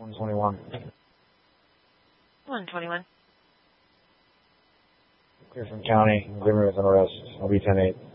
121. 121. Clear from county. Agreement with an arrest. I'll be 10-8.